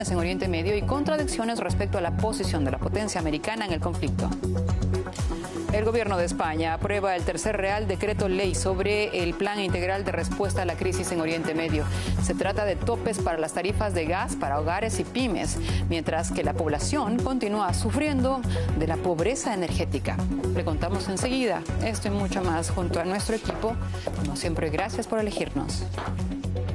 en Oriente Medio y contradicciones respecto a la posición de la potencia americana en el conflicto. El gobierno de España aprueba el tercer Real Decreto Ley sobre el Plan Integral de Respuesta a la Crisis en Oriente Medio. Se trata de topes para las tarifas de gas para hogares y pymes, mientras que la población continúa sufriendo de la pobreza energética. Le contamos enseguida esto y mucho más junto a nuestro equipo. Como siempre, gracias por elegirnos.